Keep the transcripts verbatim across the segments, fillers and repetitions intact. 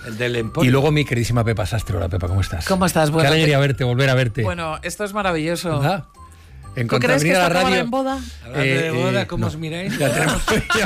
El del Emporio. Y luego mi queridísima Pepa Sastre. Hola, Pepa, ¿cómo estás? ¿Cómo estás? Bueno, Qué alegría verte, volver a verte. Bueno, esto es maravilloso. ¿Verdad? En ¿Tú crees que venir a esto la acaba radio, en boda? Hablando de boda, eh, ¿cómo no. os miráis? Ya tenemos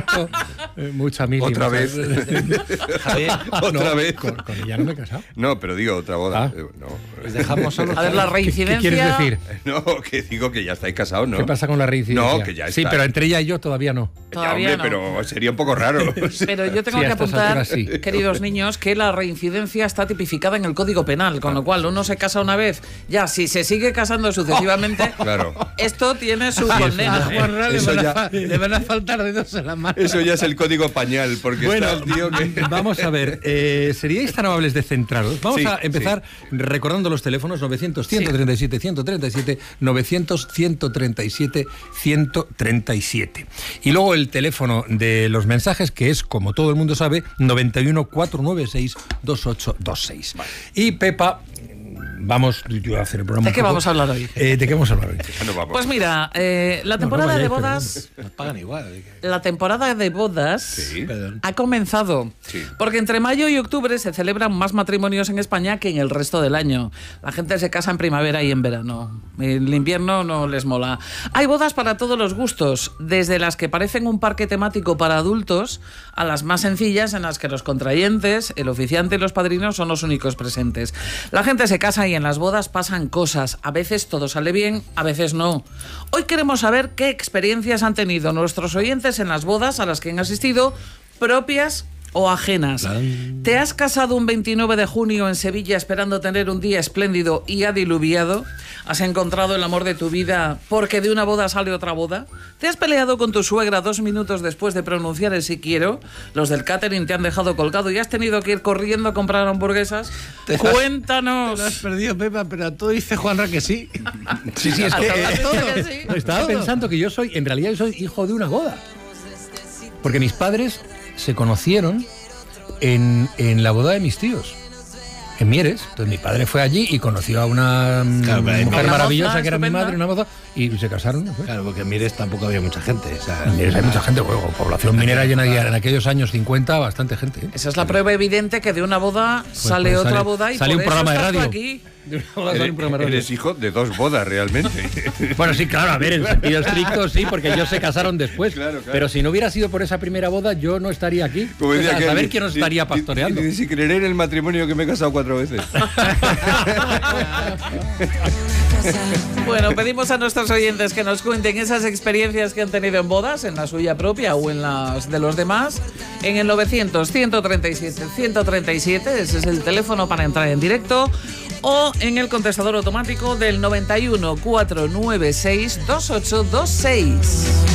eh, mucha mili. Otra mucha- vez. Javier, Otra No, vez. Con, con ella no me he casado. No, pero digo otra boda. Ah. Eh, No. os dejamos solos. A ver, la ¿Qué, reincidencia. qué quieres decir? No, que digo que ya estáis casados, ¿no? ¿Qué pasa con la reincidencia? No, que ya Sí, está. pero entre ella y yo todavía no. Todavía ya, hombre, no. pero sería un poco raro. Pero yo tengo Sí, a que estas apuntar, alturas sí. queridos niños, que la reincidencia está tipificada en el Código Penal, con lo cual uno se casa una vez, ya si se sigue casando sucesivamente, Claro. esto tiene su A condena. Juanra le, Eso van a ya- fa- le van a faltar dedos en la mano. Eso ya es el código pañal, porque Bueno, está el tío que... vamos a ver, eh, ¿seríais tan amables de centraros? Vamos Sí, a empezar recordando los teléfonos novecientos, ciento treinta y siete, ciento treinta y siete, novecientos, ciento treinta y siete, ciento treinta y siete. Y luego el teléfono de los mensajes, que es, como todo el mundo sabe, noventa y uno, cuatrocientos noventa y seis, veintiocho veintiséis. Y Pepa, vamos yo a hacer el programa. ¿De un qué poco. vamos a hablar hoy? Eh, ¿De qué vamos a hablar hoy? Bueno, vamos. Pues mira, eh, la No, temporada no de vayáis, bodas, Nos pagan igual. así que- la temporada de bodas Sí. Perdón. ha comenzado. Sí. Porque entre mayo y octubre se celebran más matrimonios en España que en el resto del año. La gente se casa en primavera y en verano. El invierno no les mola. Hay bodas para todos los gustos, desde las que parecen un parque temático para adultos a las más sencillas en las que los contrayentes, el oficiante y los padrinos son los únicos presentes. La gente se casa y en las bodas pasan cosas. A veces todo sale bien, a veces no. Hoy queremos saber qué experiencias han tenido nuestros oyentes en las bodas a las que han asistido, propias o ajenas. ¿Te has casado un veintinueve de junio en Sevilla esperando tener un día espléndido y ha diluviado? ¿Has encontrado el amor de tu vida porque de una boda sale otra boda? ¿Te has peleado con tu suegra dos minutos después de pronunciar el sí quiero? ¿Los del catering te han dejado colgado y has tenido que ir corriendo a comprar hamburguesas? Te lo has- Cuéntanos. Te lo has perdido, Pepa, pero a todo dice Juanra que sí. Sí, sí, es que... Hasta eh, la fecha que sí. No, estaba Todo. pensando que yo soy, en realidad yo soy hijo de una boda. Porque mis padres se conocieron en, en la boda de mis tíos, en Mieres. Entonces mi padre fue allí y conoció a una mm, Claro, pero hay mujer una maravillosa moza que era mi estupenda. madre, una moza, y se casaron. ¿no? Claro, porque en Mieres tampoco había mucha gente. O sea, En Mieres hay mucha gente, bueno, población minera llena de, en aquellos años cincuenta, bastante gente. ¿eh? Esa es la prueba evidente que de una boda sale pues otra sale- boda y sale por un programa eso de estás tú radio. aquí. De una boda sale Eres, un programa de radio. eres hijo de dos bodas, realmente. Bueno, sí, claro, a ver, en sentido estricto sí, porque ellos se casaron después. Claro, claro. Pero si no hubiera sido por esa primera boda, yo no estaría aquí. Como decía a aquel, saber quién nos di- estaría di- pastoreando. di- Si creeré en el matrimonio que me he casado cuatro veces. Bueno, pedimos a nuestros oyentes que nos cuenten esas experiencias que han tenido en bodas, en la suya propia o en las de los demás, en el novecientos, ciento treinta y siete, ciento treinta y siete, ese es el teléfono para entrar en directo, o en el contestador automático del noventa y uno, cuatrocientos noventa y seis, veintiocho veintiséis.